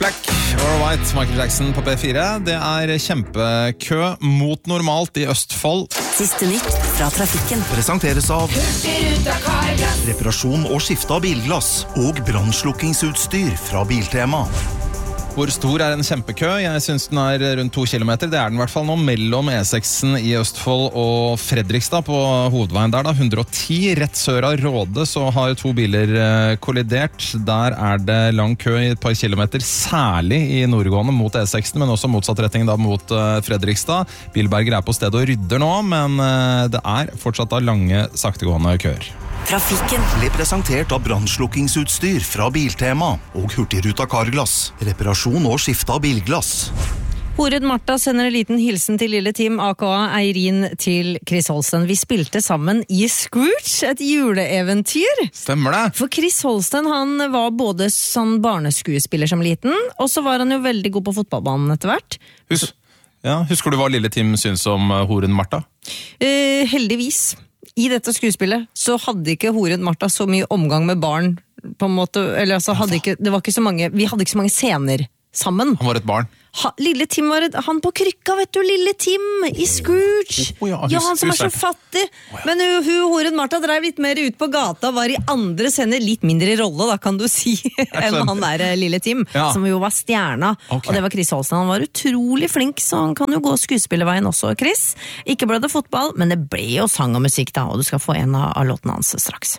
Black, All Right, Michael Jackson på P4. Det kjempekø mot normalt i Østfold. Siste nytt fra trafikken. Presenteres av reparasjon og skifte av bilglass og brannslukkingsutstyr fra Biltema. Hvor stor en kjempekø? Jeg synes den rundt 2 kilometer. Det den I hvert fall nå mellom E6-en i Østfold og Fredrikstad på hovedveien der da. 110, rett sør av Råde, så har 2 biler kollidert. Der det lang kø I et par kilometer, særlig I nordgående mot E6-en, men også motsatt retning da mot Fredrikstad. Bilberger på stedet og rydder nå, men det fortsatt da lange, saktegående køer. Trafikken ble presentert av brannslukkingsutstyr fra Biltema og Hurtigruta Carglass. Reparasjon og skifte av bilglass. Hored Martha sender en liten hilsen til lille Tim, aka Eirin, til Chris Holsten. Vi spilte sammen I Scrooge, et juleeventyr. Stemmer det? For Chris Holsten, han var både sånn barneskuespiller som liten, og så var han jo veldig god på fotballbanen etter hvert. Husker du hva lille Tim synes om Hored Martha? Heldigvis. I dette skuespillet så hadde ikke Hored Martha så mye omgang med barn på en måte, eller altså vi hadde ikke så mange scener sammen. Han var et barn. Lille Tim var han på krykka, vet du, lille Tim I Scrooge. Han som så fattig. Men Hored Martha drev litt mer ut på gata, var I andre scener litt mindre rolle, da kan du si, enn han der lille Tim, som jo var stjerna. Og det var Chris Holsten. Han var utrolig flink, så han kan jo gå skuespillerveien også, Chris. Ikke ble det fotball, men det ble jo sang og musikk da, og du skal få en av låtene hans straks.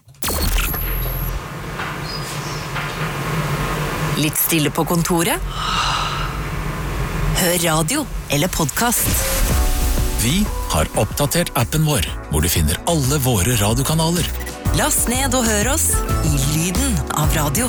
Litt stille på kontoret? Hør radio eller podcast. Vi har oppdatert appen vår, hvor du finner alle våre radiokanaler. Last ned og hør oss I lyden av radio.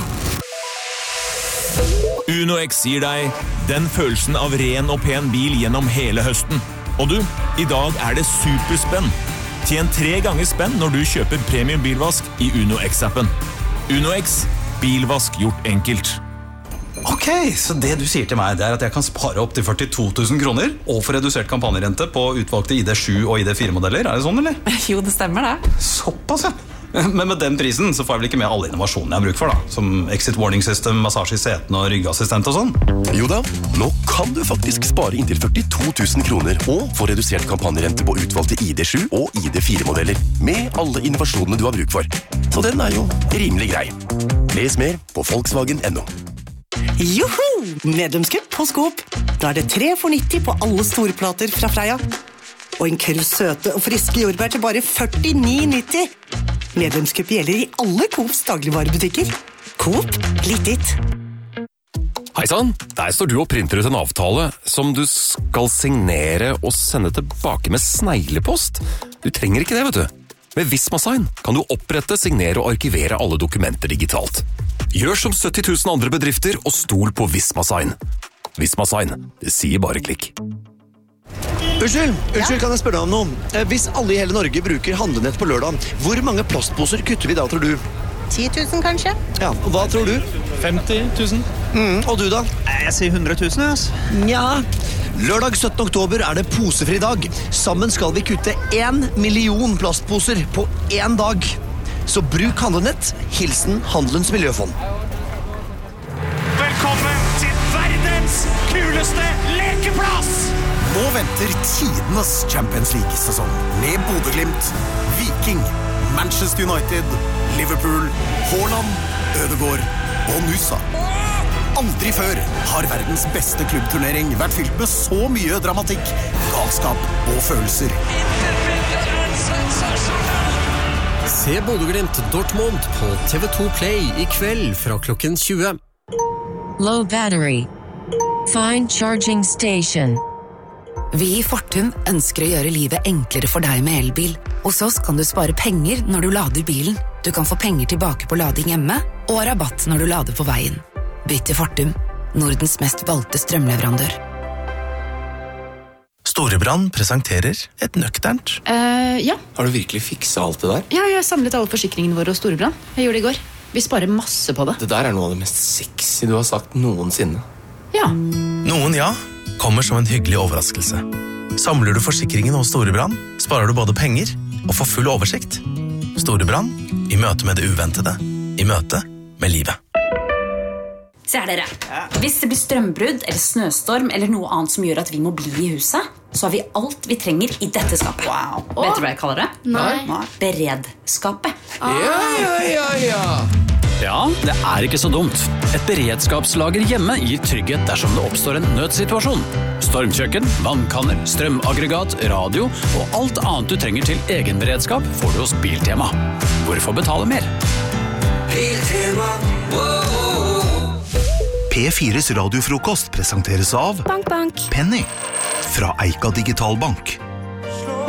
UnoX gir deg den følelsen av ren og pen bil gjennom hele høsten. Og du, I dag det superspenn. Tjen 3 ganger spenn når du kjøper premium bilvask I UnoX-appen. UnoX, bilvask gjort enkelt. Ok, så det du sier til meg at jeg kan spare opp til 42 000 kroner og få redusert kampanjerente på utvalgte ID7 og ID4-modeller, det sånn, eller? Jo, det stemmer det. Såpass, ja. Men med den prisen så får jeg vel ikke med alle innovasjonene jeg har bruk for da, som exit warning system, massasje I setene og ryggassistent og sånn? Jo da, nå kan du faktisk spare inntil 42 000 kroner og få redusert kampanjerente på utvalgte ID7 og ID4-modeller med alle innovasjonene du har bruk for. Så den jo rimelig grei. Les mer på Volkswagen.no. Joho! Medlemskap på Coop. Da det 3 for 90 på alle storplater fra Freia. Og en kurv søte og friske jordbær til bare 49,90. Medlemskap gjelder I alle Coops dagligvarebutikker. Coop, litt ditt. Heisann, der står du og printer ut en avtale som du skal signere og sende tilbake med sneglepost. Du trenger ikke det, vet du. Med Visma-sign kan du opprette, signere og arkivere alle dokumenter digitalt. Gjør som 70 000 andre bedrifter og stol på Visma-sign. Visma-sign, det sier bare klikk. Unnskyld, kan jeg spørre deg om noe? Hvis alle I hele Norge bruker handlenett på lørdag, hvor mange plastposer kutter vi da, tror du? 10 000 kanskje? Ja, og hva tror du? 50 000. Og du da? Jeg sier 100 000, ass. Ja, lørdag 17. oktober det posefri dag. Sammen skal vi kutte 1 million plastposer på 1 dag. Så bruk handlenett, hilsen Handelens Miljøfond. Velkommen til verdens kuleste lekeplass! Nå venter tidenes Champions League-sesong med Bodø/Glimt, Viking, Manchester United, Liverpool, Haaland, Ødegaard og Nusa. Aldri før har verdens beste klubbturnering vært fylt med så mye dramatikk, galskap og følelser. Se Bodø/Glimt Dortmund på TV2 Play I kveld fra klokken 20. Low battery. Find charging station. Vi I Fortum ønsker å gjøre livet enklere for deg med elbil. Hos oss kan du spare penger når du lader bilen. Du kan få penger tilbake på lading hjemme, og rabatt når du lader på veien. Bytt til Fortum, Nordens mest valgte strømleverandør. Storebrand presenterer et nøkternt. Ja. Har du virkelig fikset alt det der? Ja, jeg har samlet alle forsikringene våre og Storebrand. Jeg gjorde det I går. Vi sparer masse på det. Det der noe av det mest sexy du har sagt noensinne. Ja. Noen kommer som en hyggelig overraskelse. Samler du forsikringen hos Storebrand, sparer du både penger og får full oversikt. Storebrand, I møte med det uventede, I møte med livet. Se her dere. Hvis det blir strømbrudd eller snøstorm eller noe annet som gjør at vi må bli i huset, så har vi alt vi trenger i dette skapet. Vet du hva jeg kaller det? Nei. Beredskapet. Ja, det er ikke så dumt. Et beredskapslager hjemme gir trygghet dersom det oppstår en nødsituasjon. Stormkjøkken, vannkanner, strømaggregat, radio og alt annet du trenger til egen beredskap får du hos Biltema. Hvorfor betale mer? Biltema, P4s radiofrokost presenteres av Bank, bank. Penny fra Eika Digitalbank.